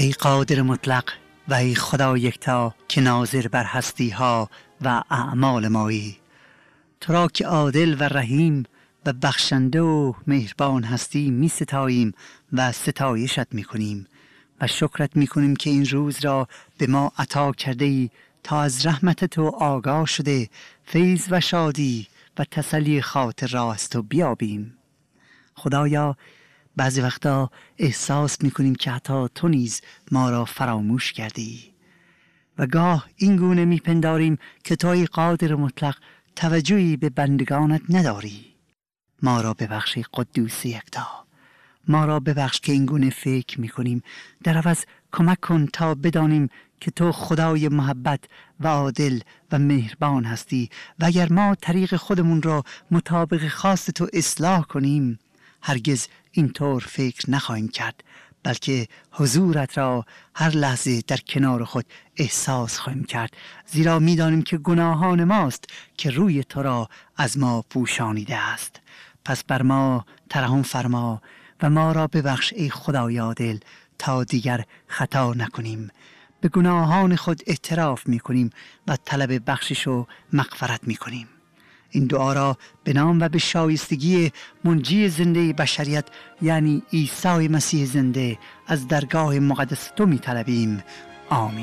ای قادر مطلق و ای خدا یکتا که ناظر بر هستی ها و اعمال مایی، تو را که عادل و رحیم و بخشنده و مهربان هستی می ستاییم و ستایشت می کنیم و شکرت می کنیم که این روز را به ما عطا کرده ای تا از رحمت تو آگاه شده فیض و شادی و تسلی خاطر را از تو بیابیم. خدایا بعضی وقتا احساس می کنیم که حتی تو نیز ما را فراموش کردی و گاه این گونه می پنداریم که تو ای قادر مطلق توجهی به بندگانت نداری. ما را ببخش ای قدوس یکتا، ما را ببخش که این گونه فکر می کنیم. در عوض کمک کن تا بدانیم که تو خدای محبت و عادل و مهربان هستی و اگر ما طریق خودمون را مطابق خواست تو اصلاح کنیم هرگز اینطور فکر نخواهیم کرد، بلکه حضورت را هر لحظه در کنار خود احساس خواهیم کرد، زیرا می‌دانیم که گناهان ماست که روی تو را از ما پوشانیده است. پس بر ما ترحم فرما و ما را ببخش ای خدای عادل تا دیگر خطا نکنیم. به گناهان خود اعتراف می‌کنیم و طلب بخشش و مغفرت می‌کنیم. این دعا را به نام و به شایستگی منجی زنده بشریت یعنی عیسی مسیح زنده از درگاه مقدس تو می طلبیم. آمین.